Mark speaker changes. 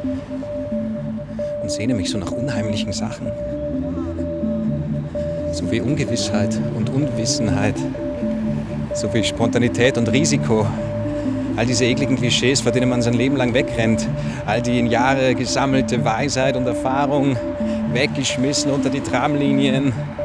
Speaker 1: und sehne mich so nach unheimlichen Sachen. So wie Ungewissheit und Unwissenheit, so wie Spontanität und Risiko. All diese ekligen Klischees, vor denen man sein Leben lang wegrennt. All die in Jahre gesammelte Weisheit und Erfahrung weggeschmissen unter die Tramlinien.